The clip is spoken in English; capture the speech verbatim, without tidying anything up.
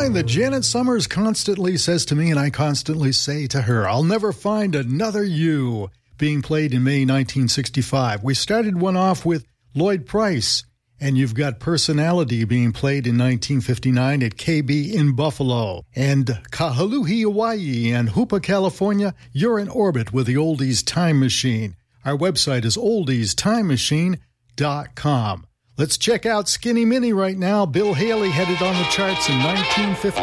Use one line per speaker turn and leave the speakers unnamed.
line that Janet Summers constantly says to me, and I constantly say to her, I'll never find another you, being played in May nineteen sixty-five. We started one off with Lloyd Price, and you've got Personality being played in nineteen fifty-nine at K B in Buffalo. And Kahului, Hawaii, and Hoopa, California, You're in Orbit with the Oldies Time Machine. Our website is oldies time machine dot com. Let's check out Skinny Minnie right now. Bill Haley had it on the charts in nineteen fifty.